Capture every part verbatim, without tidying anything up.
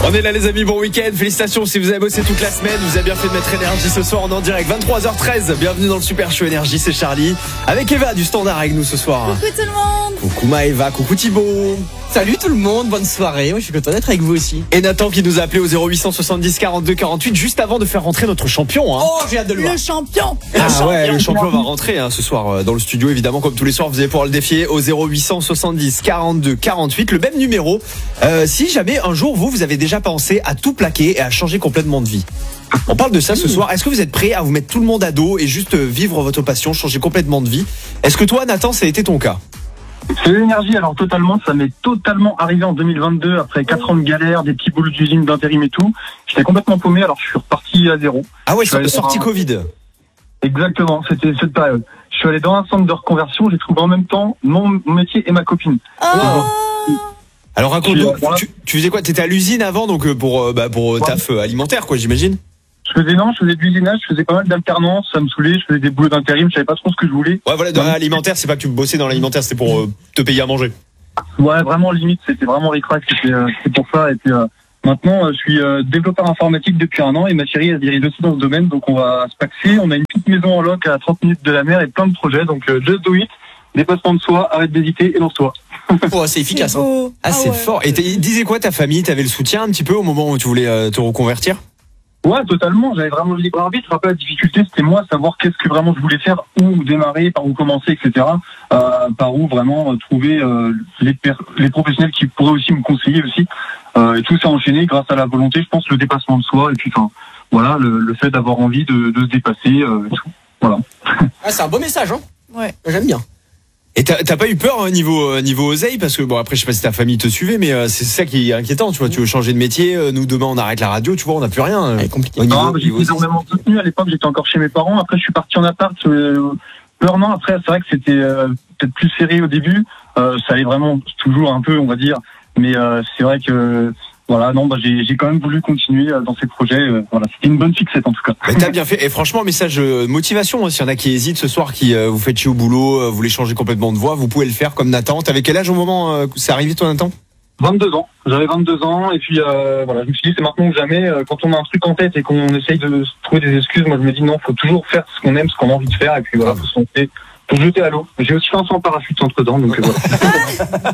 On est là les amis, bon week-end, félicitations si vous avez bossé toute la semaine, vous avez bien fait de mettre énergie ce soir, on est en direct, vingt-trois heures treize, bienvenue dans le Super Show Énergie, c'est Charlie, avec Eva du Standard avec nous ce soir. Coucou tout le monde. Coucou Maëva, coucou Thibaut. Salut tout le monde, bonne soirée, moi je suis content d'être avec vous aussi. Et Nathan qui nous a appelé au zéro huit cent soixante-dix quarante-deux quarante-huit juste avant de faire rentrer notre champion. Hein. Oh j'ai hâte de le voir. Le champion. Ah champion. Ouais, le champion va rentrer hein, ce soir dans le studio évidemment comme tous les soirs vous allez pouvoir le défier au zéro huit cent soixante-dix quarante-deux quarante-huit, le même numéro. Euh, si jamais un jour vous, vous avez déjà pensé à tout plaquer et à changer complètement de vie. On parle de ça ce soir. Est-ce que vous êtes prêts à vous mettre tout le monde à dos et juste vivre votre passion, changer complètement de vie? Est-ce que toi Nathan ça a été ton cas? C'est l'énergie, alors totalement, ça m'est totalement arrivé en deux mille vingt-deux, après quatre ans de galère, des petits boulots d'usine, d'intérim et tout. J'étais complètement paumé, alors je suis reparti à zéro. Ah ouais, sorti un... Covid. Exactement, c'était cette période. Je suis allé dans un centre de reconversion, j'ai trouvé en même temps mon métier et ma copine. Oh. Ouais. Alors raconte-nous, voilà. tu, tu faisais quoi? T'étais à l'usine avant, donc pour, bah, pour ouais. taf alimentaire quoi, j'imagine? Je faisais non, je faisais de l'usinage, je faisais pas mal d'alternance, ça me saulait, je faisais des boulots d'intérim, je savais pas trop ce que je voulais. Ouais voilà, dans l'alimentaire, c'est pas que tu bossais dans l'alimentaire, c'était pour euh, te payer à manger. Ouais, vraiment limite, c'était vraiment ric-rac, c'était euh, c'était pour ça. Et puis euh, maintenant, euh, je suis euh, développeur informatique depuis un an et ma chérie elle se dirige aussi dans ce domaine, donc on va se paxer. On a une petite maison en loc à trente minutes de la mer et plein de projets, donc euh, just do it, dépassement de soi, arrête d'hésiter et lance-toi. Oh, c'est efficace. Hein. Ah, ah c'est ouais. fort. Et disais quoi ta famille? T'avais le soutien un petit peu au moment où tu voulais euh, te reconvertir? Ouais, totalement. J'avais vraiment le libre arbitre. Après, la difficulté, c'était moi, savoir qu'est-ce que vraiment je voulais faire, où démarrer, par où commencer, et cetera. Euh, par où vraiment trouver euh, les, per- les professionnels qui pourraient aussi me conseiller aussi. Euh, et tout s'est enchaîné grâce à la volonté, je pense, le dépassement de soi. Et puis, enfin, voilà, le, le fait d'avoir envie de, de se dépasser. Euh, et tout. Voilà. Ah, c'est un beau message, hein. Ouais. J'aime bien. Et t'as, t'as pas eu peur hein, niveau niveau oseille parce que bon après je sais pas si ta famille te suivait mais euh, c'est ça qui est inquiétant tu vois, tu veux changer de métier, euh, nous demain on arrête la radio, tu vois, on n'a plus rien. C'est compliqué. Au niveau, non, j'ai énormément soutenu à l'époque, j'étais encore chez mes parents, après je suis parti en appart euh, un an après, c'est vrai que c'était euh, peut-être plus serré au début, euh, ça allait vraiment toujours un peu on va dire, mais euh, c'est vrai que voilà, non, bah j'ai, j'ai quand même voulu continuer dans ces projets. Euh, voilà, c'était une bonne fixette en tout cas. Mais t'as bien fait. Et franchement, message de motivation. Hein, s'il y en a qui hésitent ce soir, qui euh, vous faites chier au boulot, euh, vous voulez changer complètement de voie, vous pouvez le faire comme Nathan. T'avais quel âge au moment euh, où c'est arrivé toi, Nathan? vingt-deux ans. J'avais vingt-deux ans et puis euh, voilà, je me suis dit c'est maintenant ou jamais. Euh, quand on a un truc en tête et qu'on essaye de se trouver des excuses, moi je me dis non, faut toujours faire ce qu'on aime, ce qu'on a envie de faire et puis voilà, faut se lancer, faut se jeter à l'eau. J'ai aussi fait un saut en parachute entre temps, donc euh, voilà.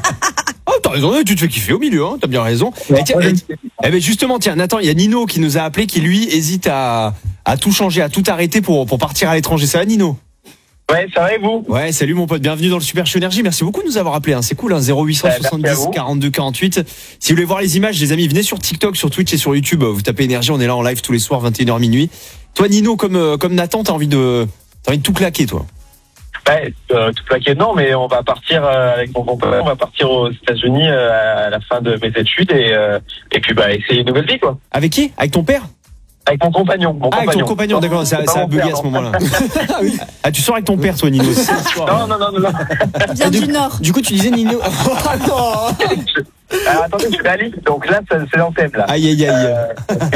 Oh, t'as raison, tu te fais kiffer au milieu, hein, t'as bien raison. Ouais, et tiens, et, eh ben justement, tiens, Nathan, il y a Nino qui nous a appelé, qui lui hésite à, à tout changer, à tout arrêter pour, pour partir à l'étranger. Ça va, Nino? Ouais, ça va et vous? Ouais, salut mon pote, bienvenue dans le Super Show Énergie. Merci beaucoup de nous avoir appelé, hein. C'est cool, hein, zéro huit cent soixante-dix quarante-deux quarante-huit. Si vous voulez voir les images, les amis, venez sur TikTok, sur Twitch et sur YouTube. Vous tapez Énergie, on est là en live tous les soirs, vingt et une heures minuit. Toi, Nino, comme, comme Nathan, t'as envie de, t'as envie de tout claquer, toi? Ouais, euh, tout plaqué non, mais on va partir euh, avec mon compagnon, on va partir aux États-Unis euh, à la fin de mes études et euh, et puis bah essayer une nouvelle vie quoi. Avec qui? Avec ton père? Avec mon compagnon. Mon ah, compagnon. avec ton compagnon, d'accord, ça, ça a bugué à ce moment-là. ah, oui. ah, tu sors avec ton père, toi, Nino? Non, non, non, non, non. Bien du, du Nord. Du coup, tu disais Nino. Oh non. Alors, attendez, je suis à Lille, donc là, c'est l'antenne, là. Aïe, aïe, aïe. Euh...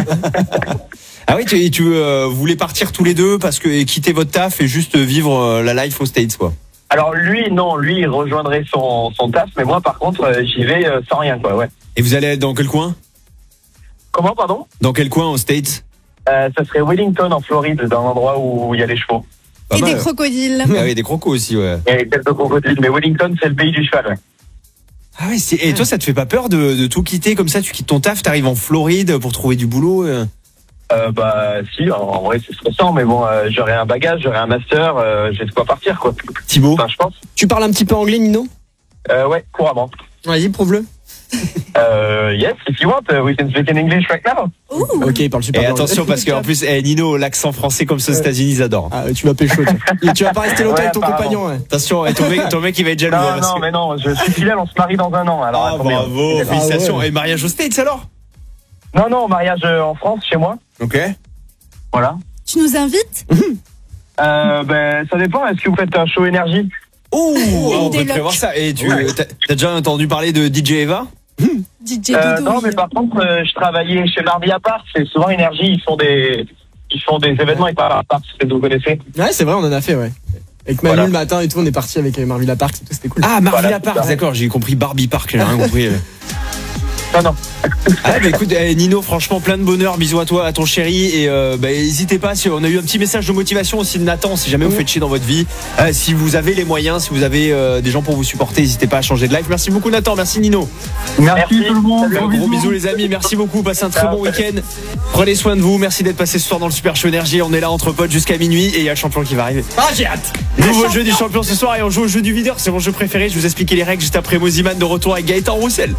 ah oui, tu, tu euh, voulais partir tous les deux parce que et quitter votre taf et juste vivre euh, la life aux States, quoi. Alors, lui, non, lui, il rejoindrait son, son taf, mais moi, par contre, euh, j'y vais euh, sans rien, quoi, ouais. Et vous allez être dans quel coin? Comment, pardon? Dans quel coin aux States? Euh, ça serait Wellington en Floride, dans l'endroit où il y a les chevaux. Pas et mal. Des crocodiles. Ah oui, des crocos aussi, ouais. Et quelques crocodiles, mais Wellington, c'est le pays du cheval, ouais. Ah oui, c'est... et toi, ça te fait pas peur de, de tout quitter comme ça? Tu quittes ton taf, t'arrives en Floride pour trouver du boulot euh... Euh, bah si, en, en vrai c'est stressant, mais bon, euh, j'aurai un bagage, j'aurai un master, euh, j'ai de quoi partir, quoi. Thibaut, enfin, je pense. Tu parles un petit peu anglais, Nino? Euh, ouais, couramment. Vas-y, prouve-le. Euh, yes, if you want, uh, we can speak in English right now. Ooh. Ok, il parle super et bien. attention parce qu'en plus, eh, Nino, l'accent français comme ça aux États-Unis, ils adorent. Ah, tu vas pécho. Et tu vas pas rester longtemps ouais, avec ton compagnon. Ouais. Attention, et ton mec, ton mec, il va être jaloux. Non, hein, non, que... mais non, je suis fidèle, on se marie dans un an. Alors, ah, attendez, bravo, hein. félicitations. Ah, ouais. Et mariage aux States alors? Non, non, mariage en France, chez moi. Ok. Voilà. Tu nous invites? euh, ben, ça dépend. Est-ce que vous faites un show énergie? Oh, on peut prévoir ça. Et tu, ouais. t'as, t'as déjà entendu parler de D J Eva? D J euh, Doudou. Non, mais par contre, euh, je travaillais chez Barbie Apart. C'est souvent énergie. Ils font des, ils font des événements avec Barbie Apart. Est-ce que vous connaissez? Ouais, c'est vrai, on en a fait, ouais. Avec Manu voilà. Le matin et tout, on est parti avec Marvilla Park, c'était cool. Ah, Marvilla voilà, Park, d'accord, j'ai compris Barbie Park, j'ai rien compris. Non, non. Ah bah écoute eh, Nino, franchement plein de bonheur, bisous à toi, à ton chéri et euh, bah, n'hésitez pas, si on a eu un petit message de motivation aussi de Nathan, si jamais vous faites chier dans votre vie, euh, si vous avez les moyens, si vous avez euh, des gens pour vous supporter, n'hésitez pas à changer de life. Merci beaucoup Nathan, merci Nino. Merci, Merci. tout le monde. Salut. Un gros bisous les amis, merci beaucoup, passez un très bon week-end, prenez soin de vous, merci d'être passé ce soir dans le Super Show Énergie, on est là entre potes jusqu'à minuit et il y a le champion qui va arriver. Ah j'ai hâte. Nouveau jeu du champion ce soir et on joue au jeu du videur, c'est mon jeu préféré, je vous expliquer les règles juste après Moziman de retour avec Gaëtan Roussel.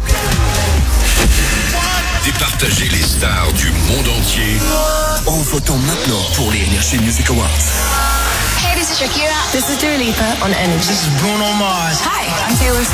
Départager les stars du monde entier en votant maintenant pour les Energy Music Awards. Hey, this is Shakira. This is Dua Lipa on Energy. This is Bruno Mars. Hi, I'm Taylor Swift.